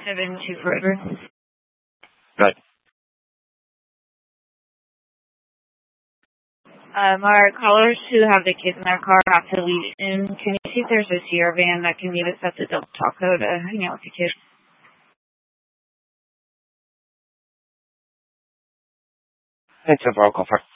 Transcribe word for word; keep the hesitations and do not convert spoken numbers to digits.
seven two forever. Good. Um, our callers who have the kids in their car have to leave soon. Can you see if there's a Sierra van that can meet us at the Del Taco to hang out with the kids? It's a call for.